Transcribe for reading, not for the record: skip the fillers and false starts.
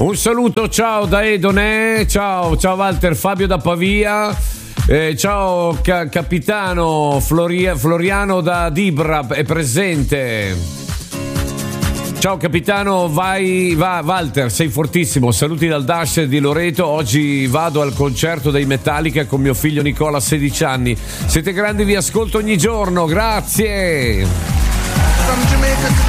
Un saluto, ciao da Edone, ciao Walter, Fabio da Pavia, ciao capitano Floriano da Dibra è presente. Ciao capitano, Walter, sei fortissimo, saluti dal Dash di Loreto, oggi vado al concerto dei Metallica con mio figlio Nicola, 16 anni, siete grandi, vi ascolto ogni giorno, grazie.